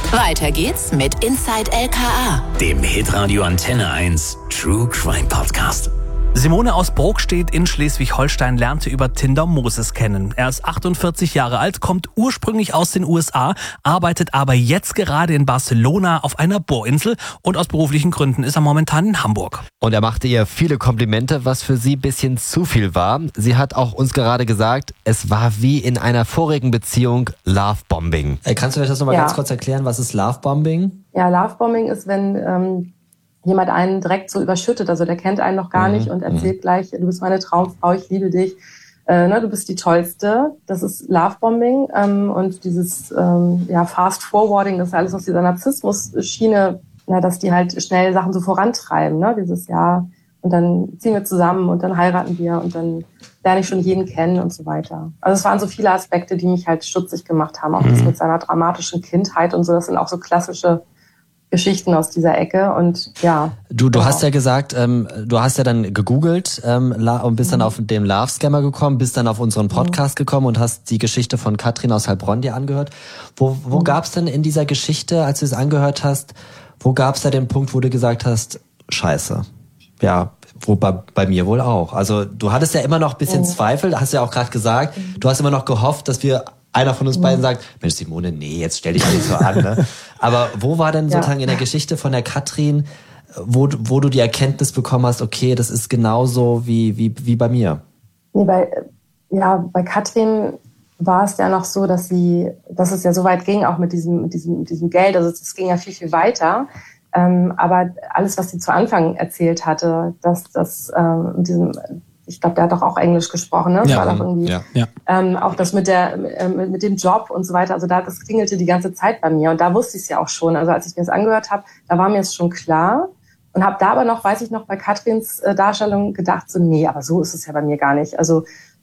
Weiter geht's mit Inside LKA, dem Hitradio Antenne 1 True Crime Podcast. Simone aus Brokstedt in Schleswig-Holstein lernte über Tinder Moses kennen. Er ist 48 Jahre alt, kommt ursprünglich aus den USA, arbeitet aber jetzt gerade in Barcelona auf einer Bohrinsel und aus beruflichen Gründen ist er momentan in Hamburg. Und er machte ihr viele Komplimente, was für sie ein bisschen zu viel war. Sie hat auch uns gerade gesagt, es war wie in einer vorigen Beziehung Lovebombing. Kannst du euch das nochmal ganz kurz erklären? Was ist Lovebombing? Ja, Lovebombing ist, wenn jemand einen direkt so überschüttet, also der kennt einen noch gar nicht und erzählt gleich, du bist meine Traumfrau, ich liebe dich, du bist die Tollste. Das ist Lovebombing und dieses Fast Forwarding, das ist alles aus dieser Narzissmus-Schiene, dass die halt schnell Sachen so vorantreiben, ne? Dieses Jahr und dann ziehen wir zusammen und dann heiraten wir und dann lerne ich schon jeden kennen und so weiter. Also es waren so viele Aspekte, die mich halt stutzig gemacht haben, auch das mit seiner dramatischen Kindheit und so, das sind auch so klassische Geschichten aus dieser Ecke und ja. Du hast ja gesagt, du hast ja dann gegoogelt und bist dann auf den Love Scammer gekommen, bist dann auf unseren Podcast gekommen und hast die Geschichte von Katrin aus Heilbronn dir angehört. Wo gab's denn in dieser Geschichte, als du es angehört hast, wo gab's da den Punkt, wo du gesagt hast, Scheiße, ja, bei mir wohl auch. Also du hattest ja immer noch ein bisschen Zweifel, hast ja auch gerade gesagt, du hast immer noch gehofft, dass einer von uns beiden sagt, Mensch Simone, nee, jetzt stell dich nicht so an. Ne? Aber wo war denn sozusagen in der Geschichte von der Katrin, wo du die Erkenntnis bekommen hast, okay, das ist genauso wie bei mir? Nee, bei Katrin war es ja noch so, dass es ja so weit ging, auch mit diesem Geld, also es ging ja viel, viel weiter. Aber alles, was sie zu Anfang erzählt hatte, dass mit diesem, ich glaube, der hat doch auch Englisch gesprochen, ne? Das war doch irgendwie, auch das mit dem Job und so weiter, also das klingelte die ganze Zeit bei mir und da wusste ich es ja auch schon, also als ich mir das angehört habe, da war mir es schon klar und habe da aber noch, weiß ich noch, bei Katrins Darstellung gedacht, so nee, aber so ist es ja bei mir gar nicht, also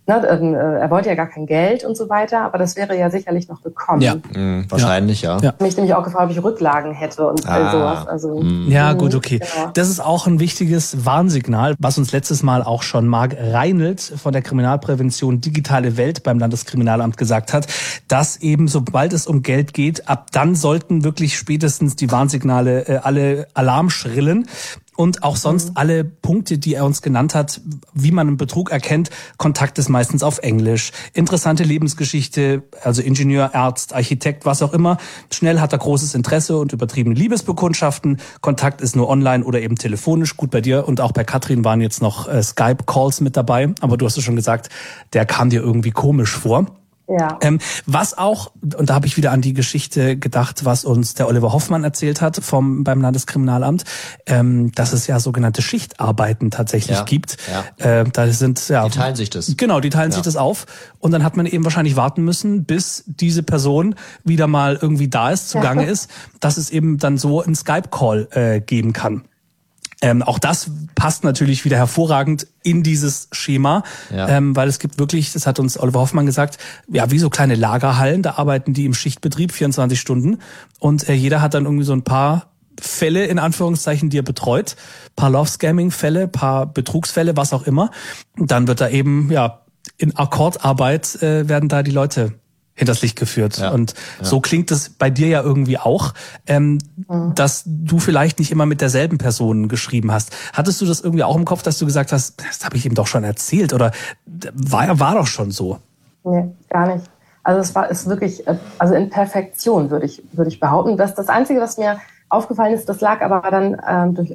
er wollte ja gar kein Geld und so weiter, aber das wäre ja sicherlich noch gekommen. Ja, wahrscheinlich, ja. Ich habe mich nämlich auch gefragt, ob ich Rücklagen hätte und all sowas. Also, ja, gut, okay. Genau. Das ist auch ein wichtiges Warnsignal, was uns letztes Mal auch schon Marc Reinelt von der Kriminalprävention Digitale Welt beim Landeskriminalamt gesagt hat, dass eben, sobald es um Geld geht, ab dann sollten wirklich spätestens die Warnsignale alle Alarm schrillen. Und auch sonst alle Punkte, die er uns genannt hat, wie man einen Betrug erkennt. Kontakt ist meistens auf Englisch. Interessante Lebensgeschichte, also Ingenieur, Arzt, Architekt, was auch immer. Schnell hat er großes Interesse und übertriebene Liebesbekundschaften. Kontakt ist nur online oder eben telefonisch. Gut, bei dir und auch bei Katrin waren jetzt noch Skype-Calls mit dabei. Aber du hast es schon gesagt, der kam dir irgendwie komisch vor. Ja. Was auch, und da habe ich wieder an die Geschichte gedacht, was uns der Oliver Hoffmann erzählt hat beim Landeskriminalamt, dass es ja sogenannte Schichtarbeiten tatsächlich gibt. Ja. Da sind die teilen sich das. Genau, die teilen sich das auf und dann hat man eben wahrscheinlich warten müssen, bis diese Person wieder mal irgendwie da ist, zugange ist, dass es eben dann so einen Skype-Call geben kann. Auch das passt natürlich wieder hervorragend in dieses Schema, weil es gibt wirklich, das hat uns Oliver Hoffmann gesagt, ja, wie so kleine Lagerhallen, da arbeiten die im Schichtbetrieb 24 Stunden und jeder hat dann irgendwie so ein paar Fälle, in Anführungszeichen, die er betreut, paar Love-Scamming-Fälle, paar Betrugsfälle, was auch immer. Und dann wird da eben, in Akkordarbeit werden da die Leute hinters Licht geführt. Ja, und so klingt es bei dir ja irgendwie auch, dass du vielleicht nicht immer mit derselben Person geschrieben hast. Hattest du das irgendwie auch im Kopf, dass du gesagt hast, das habe ich ihm doch schon erzählt oder war doch schon so? Nee, gar nicht. Also ist wirklich, also in Perfektion würde ich behaupten. Das Einzige, was mir aufgefallen ist, das lag aber dann durch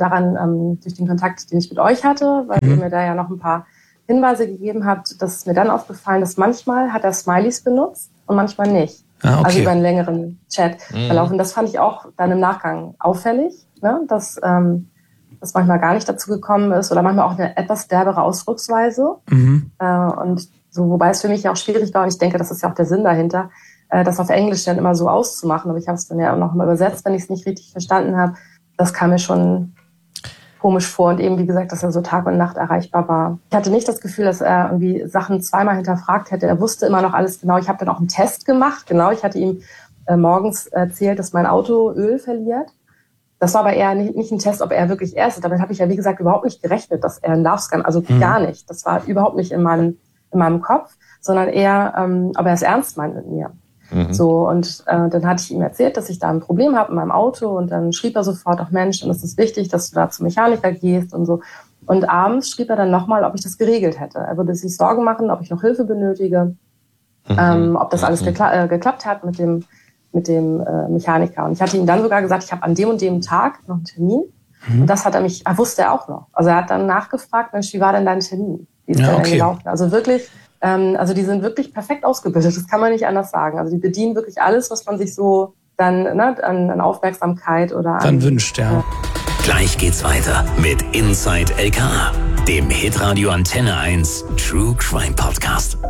den Kontakt, den ich mit euch hatte, weil ihr mir da ja noch ein paar Hinweise gegeben habt, dass mir dann aufgefallen, dass manchmal hat er Smileys benutzt und manchmal nicht. Ah, okay. Also über einen längeren Chatverlauf. Und das fand ich auch dann im Nachgang auffällig, ne? Dass das manchmal gar nicht dazu gekommen ist oder manchmal auch eine etwas derbere Ausdrucksweise. Und so, wobei es für mich ja auch schwierig war, und ich denke, das ist ja auch der Sinn dahinter, das auf Englisch dann immer so auszumachen. Aber ich habe es dann ja auch noch mal übersetzt, wenn ich es nicht richtig verstanden habe. Das kam mir schon komisch vor und eben, wie gesagt, dass er so Tag und Nacht erreichbar war. Ich hatte nicht das Gefühl, dass er irgendwie Sachen zweimal hinterfragt hätte. Er wusste immer noch alles genau. Ich habe dann auch einen Test gemacht. Genau, ich hatte ihm morgens erzählt, dass mein Auto Öl verliert. Das war aber eher nicht ein Test, ob er wirklich er ist. Damit habe ich ja, wie gesagt, überhaupt nicht gerechnet, dass er ein Love-Scam, also gar nicht. Das war überhaupt nicht in meinem Kopf, sondern eher, ob er es ernst meint mit mir. So, und dann hatte ich ihm erzählt, dass ich da ein Problem habe in meinem Auto und dann schrieb er sofort, ach Mensch, dann ist es wichtig, dass du da zum Mechaniker gehst und so. Und abends schrieb er dann nochmal, ob ich das geregelt hätte. Er würde sich Sorgen machen, ob ich noch Hilfe benötige, ob das alles geklappt hat mit dem Mechaniker. Und ich hatte ihm dann sogar gesagt, ich habe an dem und dem Tag noch einen Termin. Und das hat wusste er auch noch. Also er hat dann nachgefragt, Mensch, wie war denn dein Termin? Wie ist der denn gelaufen? Also wirklich, die sind wirklich perfekt ausgebildet, das kann man nicht anders sagen. Also die bedienen wirklich alles, was man sich so dann an Aufmerksamkeit oder dann wünscht, ja. Gleich geht's weiter mit Inside LKA, dem Hitradio Antenne 1 True Crime Podcast.